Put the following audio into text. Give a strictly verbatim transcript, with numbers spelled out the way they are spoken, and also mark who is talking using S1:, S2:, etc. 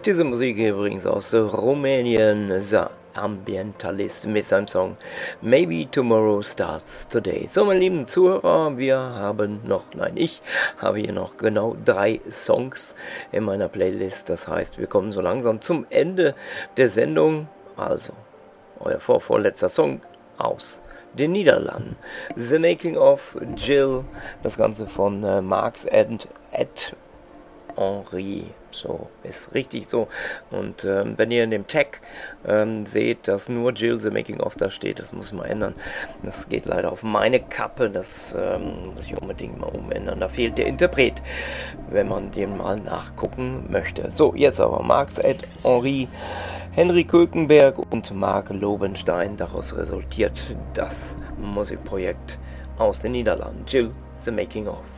S1: Diese Musik übrigens aus Rumänien, The Ambientalist mit seinem Song Maybe Tomorrow Starts Today. So, meine lieben Zuhörer, wir haben noch, nein, ich habe hier noch genau drei Songs in meiner Playlist. Das heißt, wir kommen so langsam zum Ende der Sendung. Also, euer vorvorletzter Song aus den Niederlanden. The Making of Jill, das Ganze von äh, Marx and Ed Henry, so ist richtig so. Und ähm, wenn ihr in dem Tag ähm, seht, dass nur Jill The Making of da steht, das muss ich mal ändern. Das geht leider auf meine Kappe, das ähm, muss ich unbedingt mal umändern. Da fehlt der Interpret, wenn man den mal nachgucken möchte. So, jetzt aber Marx Ed Henry, Henry Kölkenberg und Mark Lobenstein. Daraus resultiert das Musikprojekt aus den Niederlanden. Jill The Making of.